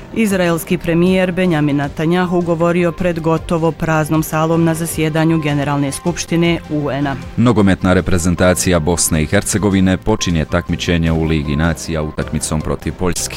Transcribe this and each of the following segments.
Izraelski premijer Benjamin Netanjahu govorio pred gotovo praznom salom na zasjedanju Generalne skupštine UN-a. Nogometna reprezentacija Bosne i Hercegovine počinje takmičenje u Ligi nacija utakmicom protiv Poljske.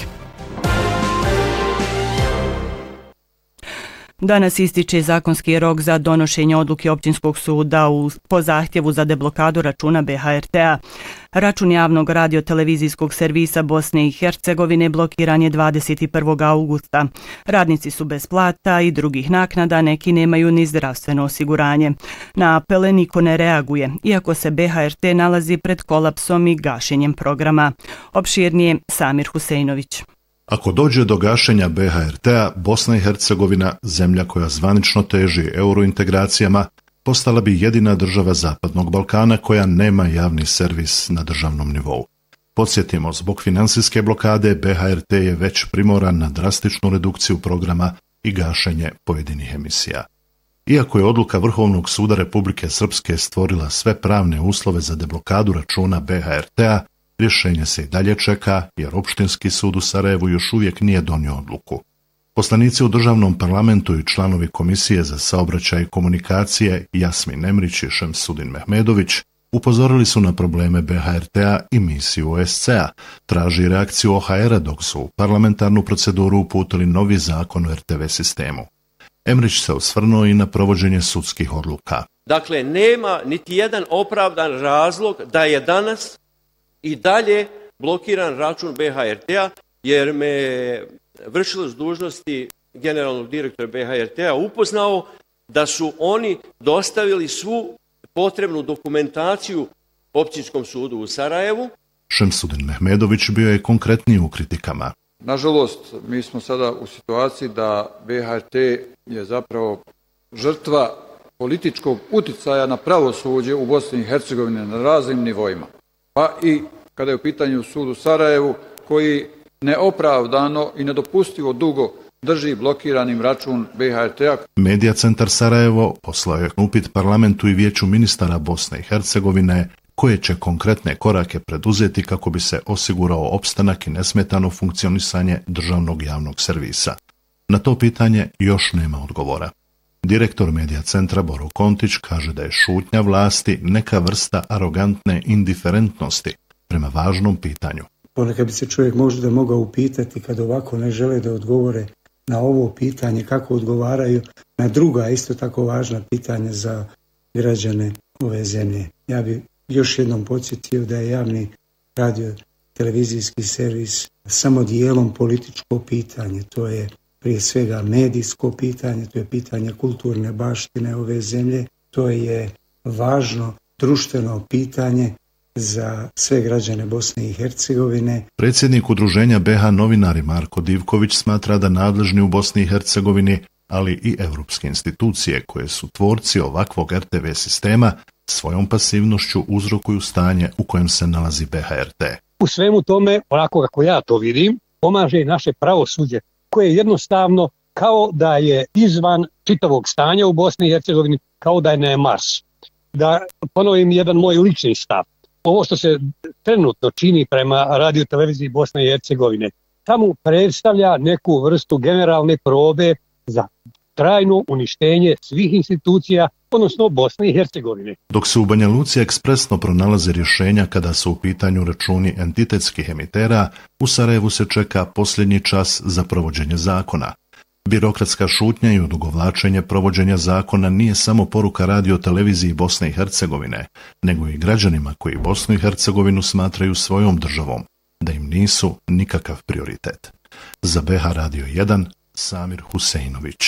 Danas ističe zakonski rok za donošenje odluke općinskog suda po zahtjevu za deblokadu računa BHRT-a. Račun javnog radiotelevizijskog servisa Bosne i Hercegovine blokiran je 21. augusta. Radnici su bez plata i drugih naknada, neki nemaju ni zdravstveno osiguranje. Na apele niko ne reaguje, iako se BHRT nalazi pred kolapsom i gašenjem programa. Opširnije Samir Huseinović. Ako dođe do gašenja BHRT-a, Bosna i Hercegovina, zemlja koja zvanično teži eurointegracijama, postala bi jedina država Zapadnog Balkana koja nema javni servis na državnom nivou. Podsjetimo, zbog finansijske blokade BHRT je već primoran na drastičnu redukciju programa i gašenje pojedinih emisija. Iako je odluka Vrhovnog suda Republike Srpske stvorila sve pravne uslove za deblokadu računa BHRT-a, rješenje se i dalje čeka jer Opštinski sud u Sarajevu još uvijek nije donio odluku. Poslanici u državnom parlamentu i članovi Komisije za saobraćaj i komunikacije Jasmin Emrić i Šemsudin Mehmedović upozorili su na probleme BHRT-a i misiju OSCE-a, traži reakciju OHR-a dok su u parlamentarnu proceduru uputili novi zakon o RTV sistemu. Emrić se osvrnuo i na provođenje sudskih odluka. Dakle, nema niti jedan opravdan razlog da je danas i dalje blokiran račun BHRT-a, jer me vršilac dužnosti generalnog direktora BHRT-a upoznao da su oni dostavili svu potrebnu dokumentaciju Općinskom sudu u Sarajevu. Šemsudin Mehmedović bio je konkretniji u kritikama. Nažalost, mi smo sada u situaciji da BHRT je zapravo žrtva političkog uticaja na pravosuđe u Bosni i Hercegovini na raznim nivoima. Pa i kada je u pitanju sud u Sarajevu, koji neopravdano i nedopustivo dugo drži blokiranim račun BHRT-a. Medija centar Sarajevo poslao je upit parlamentu i vijeću ministara Bosne i Hercegovine koje će konkretne korake preduzeti kako bi se osigurao opstanak i nesmetano funkcionisanje državnog javnog servisa. Na to pitanje još nema odgovora. Direktor medija centra Boro Kontić kaže da je šutnja vlasti neka vrsta arogantne indiferentnosti prema važnom pitanju. Ponekad bi se čovjek možda mogao upitati kad ovako ne žele da odgovore na ovo pitanje, kako odgovaraju na druga isto tako važna pitanja za građane ove zemlje. Ja bih još jednom podsjetio da je javni radio televizijski servis samo dijelom političko pitanje. To je prije svega medijsko pitanje, to je pitanje kulturne baštine ove zemlje, to je važno društveno pitanje za sve građane Bosne i Hercegovine. Predsjednik udruženja BH novinari Marko Divković smatra da nadležni u Bosni i Hercegovini, ali i evropske institucije koje su tvorci ovakvog RTV sistema, svojom pasivnošću uzrokuju stanje u kojem se nalazi BHRT. U svemu tome, onako kako ja to vidim, pomaže i naše pravosuđe, koje jednostavno kao da je izvan čitavog stanja u Bosni i Hercegovini, kao da je ne Mars. Da ponovim jedan moj lični stav. Ovo što se trenutno čini prema radioteleviziji Bosne i Hercegovine, tamo predstavlja neku vrstu generalne probe za trajno uništenje svih institucija, odnosno Bosne i Hercegovine. Dok se u Banja Luci ekspresno pronalaze rješenja kada su u pitanju računi entitetskih emitera, u Sarajevu se čeka posljednji čas za provođenje zakona. Birokratska šutnja i odugovlačenje provođenja zakona nije samo poruka radioteleviziji Bosne i Hercegovine, nego i građanima koji Bosnu i Hercegovinu smatraju svojom državom, da im nisu nikakav prioritet. Za BH Radio 1, Samir Huseinović.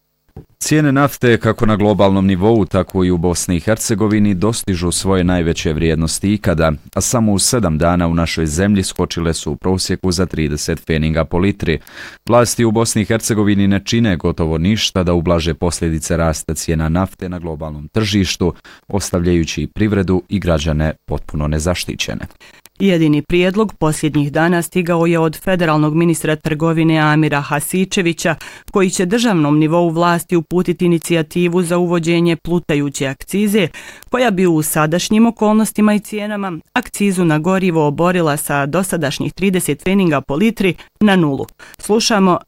Cijene nafte kako na globalnom nivou, tako i u Bosni i Hercegovini dostižu svoje najveće vrijednosti ikada, a samo u 7 dana u našoj zemlji skočile su u prosjeku za 30 pfeninga po litri. Vlasti u Bosni i Hercegovini ne čine gotovo ništa da ublaže posljedice rasta cijena nafte na globalnom tržištu, ostavljajući privredu i građane potpuno nezaštićene. Jedini prijedlog posljednjih dana stigao je od federalnog ministra trgovine Amira Hasičevića, koji će državnom nivou vlasti uputiti inicijativu za uvođenje plutajuće akcize, koja bi u sadašnjim okolnostima i cijenama akcizu na gorivo oborila sa dosadašnjih 30 pfeninga po litri na 0. Slušamo